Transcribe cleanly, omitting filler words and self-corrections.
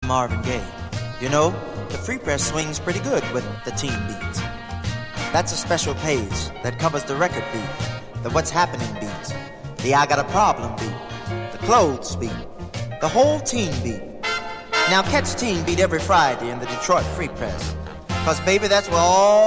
Marvin Gaye. You know, the Free Press swings pretty good with the teen beat. That's a special page that covers the record beat, the what's happening beat, the I got a problem beat, the clothes beat, the whole teen beat. Now catch Teen Beat every Friday in the Detroit Free Press. 'Cause baby, that's where all